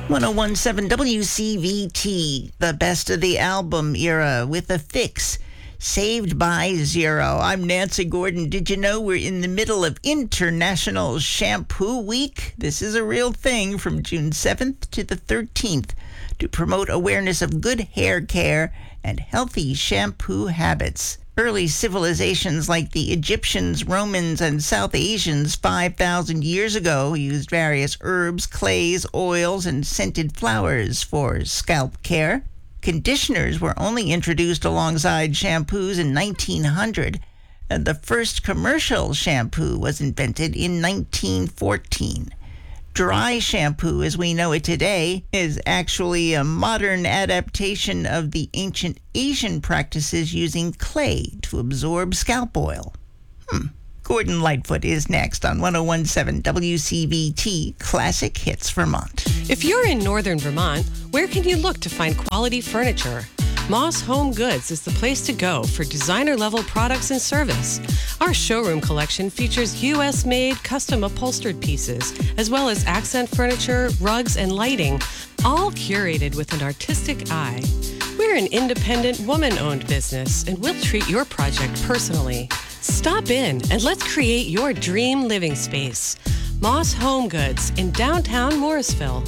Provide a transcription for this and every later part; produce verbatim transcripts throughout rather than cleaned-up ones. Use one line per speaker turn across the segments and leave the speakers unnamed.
ten seventeen W C V T, the best of the album era with a fix. Saved by Zero. I'm Nancy Gordon. Did you know we're in the middle of International Shampoo Week? This is a real thing from June seventh to the thirteenth to promote awareness of good hair care and healthy shampoo habits. Early civilizations like the Egyptians, Romans, and South Asians five thousand years ago used various herbs, clays, oils, and scented flowers for scalp care. Conditioners were only introduced alongside shampoos in nineteen hundred, and the first commercial shampoo was invented in nineteen fourteen. Dry shampoo, as we know it today, is actually a modern adaptation of the ancient Asian practices using clay to absorb scalp oil. Hmm. Gordon Lightfoot is next on ten seventeen W C V T Classic Hits Vermont.
If you're in northern Vermont, where can you look to find quality furniture? Moss Home Goods is the place to go for designer-level products and service. Our showroom collection features U S-made, custom upholstered pieces, as well as accent furniture, rugs, and lighting, all curated with an artistic eye. We're an independent, woman-owned business, and we'll treat your project personally. Stop in and let's create your dream living space. Moss Home Goods in downtown Morrisville.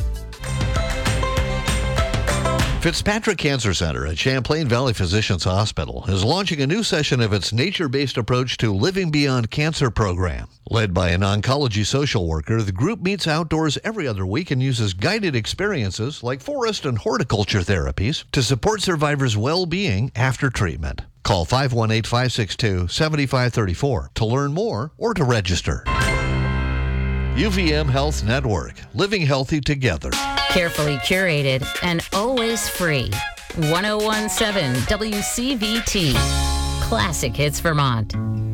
Fitzpatrick Cancer Center at Champlain Valley Physicians Hospital is launching a new session of its nature-based approach to Living Beyond Cancer program. Led by an oncology social worker, the group meets outdoors every other week and uses guided experiences like forest and horticulture therapies to support survivors' well-being after treatment. Call five one eight, five six two, seven five three four to learn more or to register. U V M Health Network, living healthy together.
Carefully curated and always free. ten seventeen W C V T. Classic Hits Vermont.